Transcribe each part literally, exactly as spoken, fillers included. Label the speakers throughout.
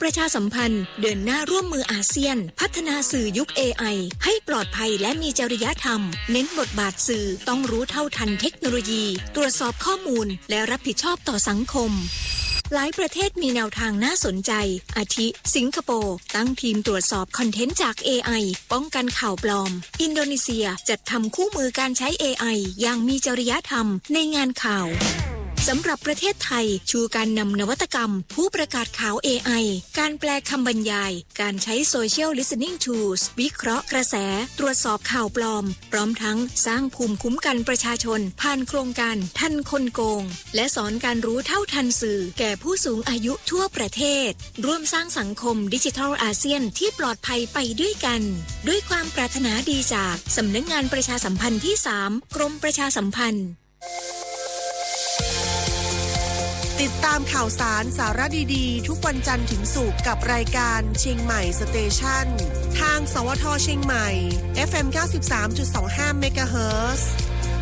Speaker 1: ประชาสัมพันธ์เดินหน้าร่วมมืออาเซียนพัฒนาสื่อยุค เอ ไอ ให้ปลอดภัยและมีจริยธรรมเน้นบทบาทสื่อต้องรู้เท่าทันเทคโนโลยีตรวจสอบข้อมูลและรับผิดชอบต่อสังคมหลายประเทศมีแนวทางน่าสนใจอาทิสิงคโปร์ตั้งทีมตรวจสอบคอนเทนต์จาก เอ ไอ ป้องกันข่าวปลอมอินโดนีเซียจัดทำคู่มือการใช้ เอ ไอ อย่างมีจริยธรรมในงานข่าวสำหรับประเทศไทยชูการนำนวัตกรรมผู้ประกาศข่าว เอ ไอ การแปลคำบรรยายการใช้ Social Listening Tools วิเคราะห์กระแสตรวจสอบข่าวปลอมพร้อมทั้งสร้างภูมิคุ้มกันประชาชนผ่านโครงการทันคนโกงและสอนการรู้เท่าทันสื่อแก่ผู้สูงอายุทั่วประเทศร่วมสร้างสังคมดิจิทัลอาเซียนที่ปลอดภัยไปด้วยกันด้วยความปรารถนาดีจากสำนักงานประชาสัมพันธ์ที่สามกรมประชาสัมพันธ์
Speaker 2: ติดตามข่าวสารสาระดีๆทุกวันจันทร์ถึงศุกร์กับรายการเชียงใหม่สเตชันทางสวทเชียงใหม่ เอฟ เอ็ม เก้าสิบสามจุดสองห้า เมกะเฮิรตซ์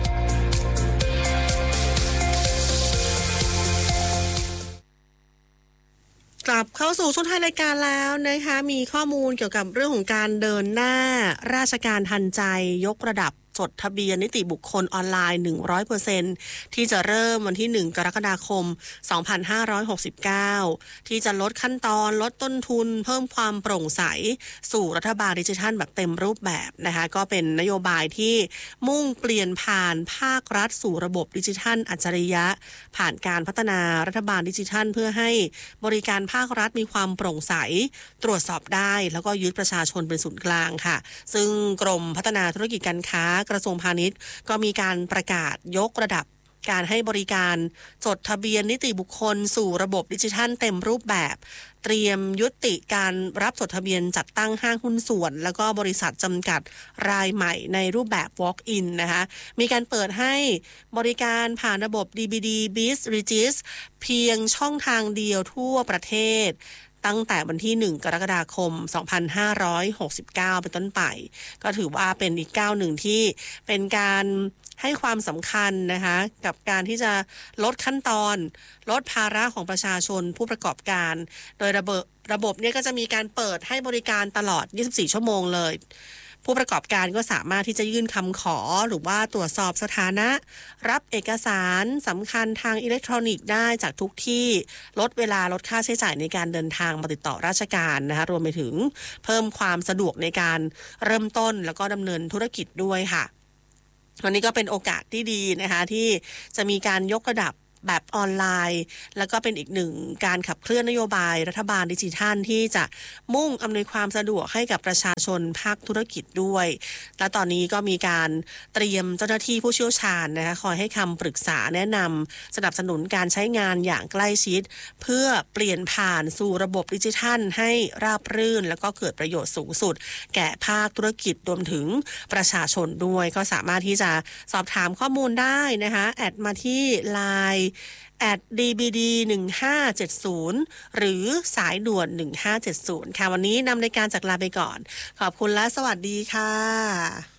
Speaker 2: กลับเข้าสู่ช่วงท้ายรายการแล้วนะคะมีข้อมูลเกี่ยวกับเรื่องของการเดินหน้าราชการทันใจยกระดับจดทะเบียนนิติบุคคลออนไลน์ หนึ่งร้อยเปอร์เซ็นต์ ที่จะเริ่มวันที่หนึ่งกรกฎาคมสองพันห้าร้อยหกสิบเก้าที่จะลดขั้นตอนลดต้นทุนเพิ่มความโปร่งใสสู่รัฐบาลดิจิทัลแบบเต็มรูปแบบนะคะก็เป็นนโยบายที่มุ่งเปลี่ยนผ่านภาครัฐสู่ระบบดิจิทัลอัจฉริยะผ่านการพัฒนารัฐบาลดิจิทัลเพื่อให้บริการภาครัฐมีความโปร่งใสตรวจสอบได้แล้วก็ยึดประชาชนเป็นศูนย์กลางค่ะซึ่งกรมพัฒนาธุรกิจการค้ากระทรวงพาณิชย์ก็มีการประกาศยกระดับการให้บริการจดทะเบียนนิติบุคคลสู่ระบบดิจิทัลเต็มรูปแบบเตรียมยุติการรับจดทะเบียนจัดตั้งห้างหุ้นส่วนแล้วก็บริษัทจำกัดรายใหม่ในรูปแบบ Walk-in นะคะมีการเปิดให้บริการผ่านระบบ ดี บี ดี บี ไอ เอส Regis เพียงช่องทางเดียวทั่วประเทศตั้งแต่วันที่หนึ่งกรกฎาคมสองพันห้าร้อยหกสิบเก้าเป็นต้นไปก็ถือว่าเป็นอีกก้าวหนึ่งที่เป็นการให้ความสำคัญนะคะกับการที่จะลดขั้นตอนลดภาระของประชาชนผู้ประกอบการโดยระบบระบบเนี่ยก็จะมีการเปิดให้บริการตลอดยี่สิบสี่ชั่วโมงเลยผู้ประกอบการก็สามารถที่จะยื่นคำขอหรือว่าตรวจสอบสถานะรับเอกสารสำคัญทางอิเล็กทรอนิกส์ได้จากทุกที่ลดเวลาลดค่าใช้จ่ายในการเดินทางมาติดต่อราชการนะคะรวมไปถึงเพิ่มความสะดวกในการเริ่มต้นแล้วก็ดำเนินธุรกิจด้วยค่ะวันนี้ก็เป็นโอกาสที่ดีนะคะที่จะมีการยกระดับแบบออนไลน์แล้วก็เป็นอีกหนึ่งการขับเคลื่อนนโยบายรัฐบาลดิจิทัลที่จะมุ่งอำนวยความสะดวกให้กับประชาชนภาคธุรกิจด้วยและตอนนี้ก็มีการเตรียมเจ้าหน้าที่ผู้เชี่ยวชาญนะคะคอยให้คำปรึกษาแนะนำสนับสนุนการใช้งานอย่างใกล้ชิดเพื่อเปลี่ยนผ่านสู่ระบบดิจิทัลให้ราบรื่นแล้วก็เกิดประโยชน์สูงสุดแก่ภาคธุรกิจรวมถึงประชาชนด้วยก็สามารถที่จะสอบถามข้อมูลได้นะคะแอดมาที่ ไลน์ แอท ดี บี ดี หนึ่งห้าเจ็ดศูนย์ หรือสายด่วนหนึ่งห้าเจ็ดศูนย์ค่ะวันนี้นำรายการจากลาไปก่อนขอบคุณและสวัสดีค่ะ